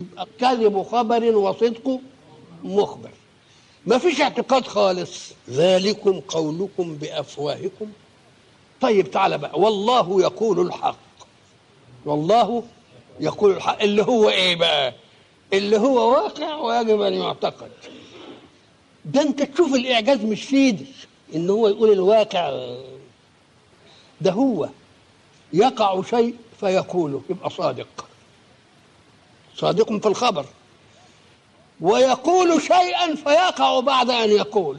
كذب خبر وصدق مخبر. ما فيش اعتقاد خالص. ذلكم قولكم بأفواهكم. طيب تعالى بقى، والله يقول الحق. والله يقول الحق اللي هو ايه بقى؟ اللي هو واقع ويجب ان يعتقد. ده انت تشوف الاعجاز مش في ايدك ان هو يقول الواقع، ده هو يقع شيء فيقوله يبقى صادق، صادق في الخبر، ويقول شيئا فيقع بعد ان يقول.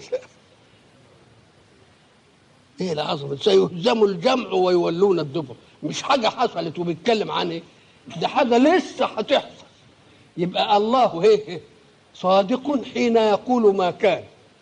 ايه العظمه؟ سيهزم الجمع ويولون الدبر. مش حاجه حصلت وبيتكلم عن ايه، ده حاجه لسه هتحصل. يبقى الله ايه؟ صادق حين يقول ما كان،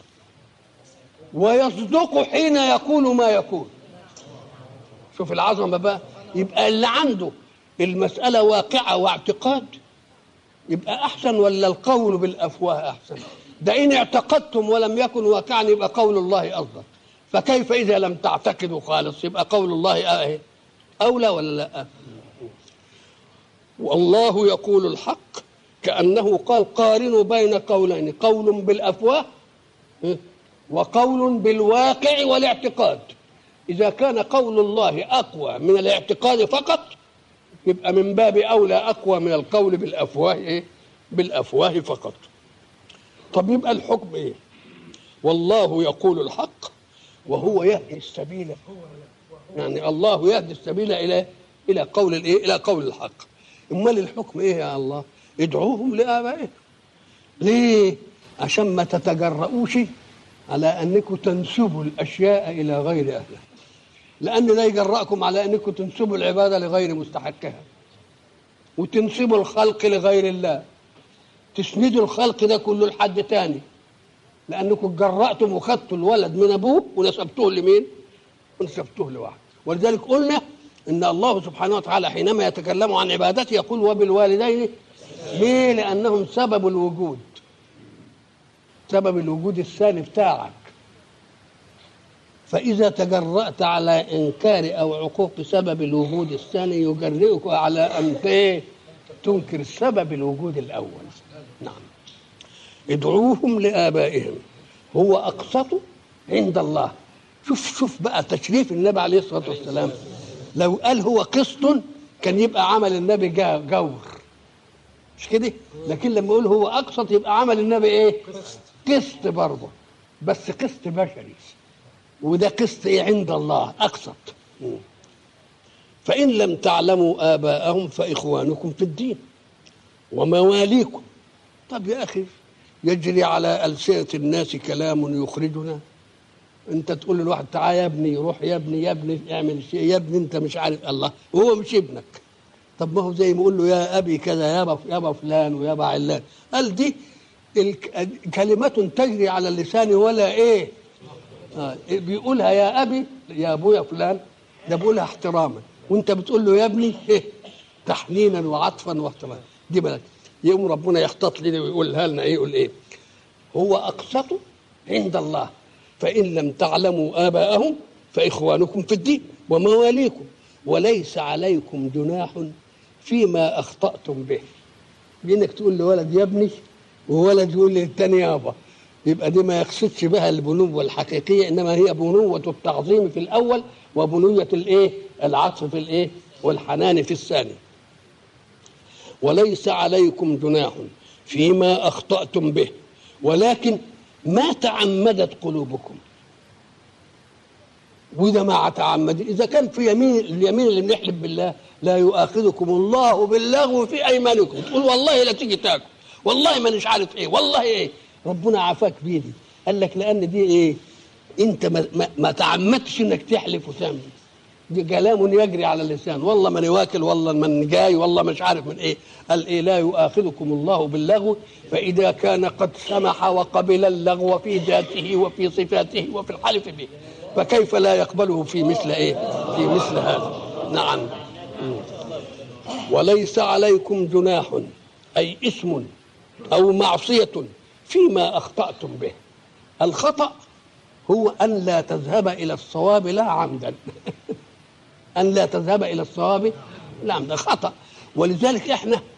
ويصدق حين يقول ما يكون. شوف العظمه بقى. يبقى اللي عنده المساله واقعه واعتقاد يبقى احسن، ولا القول بالافواه احسن؟ ده ان اعتقدتم ولم يكن واقعا يبقى قول الله افضل. فكيف اذا لم تعتقدوا خالص؟ يبقى قول الله اولى ولا لا؟ والله يقول الحق، كانه قال قارنوا بين قولين، قول بالافواه وقول بالواقع والاعتقاد. اذا كان قول الله اقوى من الاعتقاد فقط يبقى من باب اولى اقوى من القول بالافواه بالافواه فقط. طب يبقى الحكم ايه؟ والله يقول الحق وهو يهدي السبيل. يعني الله يهدي السبيل الى قول الايه؟ الى قول الحق. امال الحكم ايه يا الله؟ ادعوهم لآبائهم. ليه؟ عشان ما تتجرؤوش على انكم تنسبوا الاشياء الى غير اهلها، لان لا يجرأكم على انكم تنسبوا العباده لغير مستحقها، وتنسبوا الخلق لغير الله، تسندوا الخلق ده كله لحد تاني، لانكم اتجرأتم وخدتوا الولد من ابوه ونسبتوه لمين؟ ونسبتوه لواحد. ولذلك قلنا ان الله سبحانه وتعالى حينما يتكلم عن عبادته يقول وبالوالدين. ليه؟ لانهم سبب الوجود، سبب الوجود الثاني بتاعك. فإذا تجرأت على إنكار أو عقوق سبب الوجود الثاني يجرئك على أن تنكر سبب الوجود الأول. نعم. ادعوهم لآبائهم هو أقسط عند الله. شوف بقى تشريف النبي عليه الصلاة والسلام. لو قال هو قسط كان يبقى عمل النبي جور، مش كده؟ لكن لما يقول هو أقسط يبقى عمل النبي إيه؟ قسط برضه، بس قسط بشري، وده قسط عند الله أقسط. فإن لم تعلموا آباءهم فإخوانكم في الدين ومواليكم. طب يا أخي يجري على ألسنة الناس كلام يخرجنا. أنت تقول للواحد تعال يا ابني، روح يا ابني، يا ابني اعمل شيء، يا ابني أنت مش عارف الله، وهو مش ابنك. طب ما هو زي ما يقول له يا أبي كذا، يابا فلان ويابا علان. قال دي كلمة تجري على اللسان ولا إيه؟ بيقولها يا أبي يا أبويا فلان، ده بيقولها احتراما، وانت بتقول له يا ابني تحنينا وعطفا واحتراما. دي بلد يقوم ربنا يختط لنا ويقولها لنا ايه؟ يقول ايه؟ هو أقسط عند الله. فإن لم تعلموا آباءهم فإخوانكم في الدين ومواليكم وليس عليكم جناح فيما أخطأتم به. بإنك تقول لولد يا ابني وولد يقول للتاني يابا، يبقى دي ما يقصدش بها البنوة الحقيقية، إنما هي بنوة التعظيم في الأول وبنوة الإيه؟ العطف في الإيه؟ والحنان في الثاني. وليس عليكم جناح فيما أخطأتم به ولكن ما تعمدت قلوبكم. وإذا ما تعمد، إذا كان في اليمين اللي بنحلف بالله لا يؤاخذكم الله باللغو في أيمانكم، تقول والله لا تيجي تاكل، والله ما مش عارف إيه، والله إيه، ربنا عافاك بيدي. قال لك لأن دي إيه؟ أنت ما تعمدتش إنك تحلف وتعمل. دي كلام يجري على اللسان، والله من واكل، والله من جاي، والله مش عارف من ايه. قال ايه؟ لا يؤاخذكم الله باللغو فاذا كان قد سمح وقبل اللغو في ذاته وفي صفاته وفي الحلف به، فكيف لا يقبله في مثل ايه؟ في مثل هذا. نعم. وليس عليكم جناح اي اسم او معصية فيما اخطأتم به. الخطأ هو ان لا تذهب الى الصواب لا عمدا. أن لا تذهب إلى الصواب لا عمدا، خطأ. ولذلك إحنا